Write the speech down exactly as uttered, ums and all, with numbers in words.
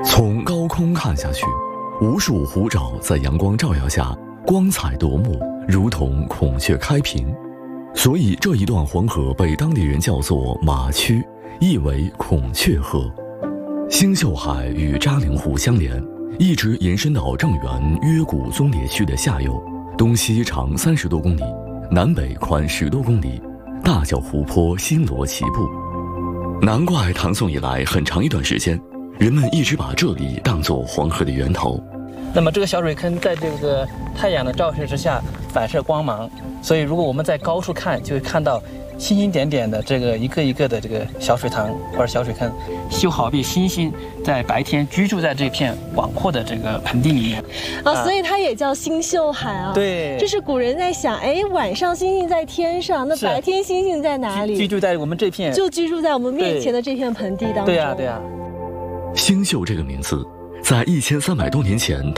从高空看下去，无数湖沼在阳光照耀下光彩夺目，如同孔雀开屏。所以这一段黄河被当地人叫做马曲，意为孔雀河。星宿海与扎陵湖相连，一直延伸到正源约谷宗烈区的下游，东西长三十多公里，南北宽十多公里，大小湖泊星罗棋布。难怪唐宋以来很长一段时间，人们一直把这里当作黄河的源头。 那么这个小水坑在这个太阳的照射之下反射光芒，所以如果我们在高处看，就会看到星星点点的这个一个一个的这个小水塘或者小水坑，就好比星星在白天居住在这片广阔的这个盆地里面啊，所以它也叫星宿海啊。 对， 这是古人在想，哎，晚上星星在天上，那白天星星在哪里？ 居住在我们这片， 就居住在我们面前的这片盆地当中。 对呀，对呀。 星宿这个名字，在一千三百多年前。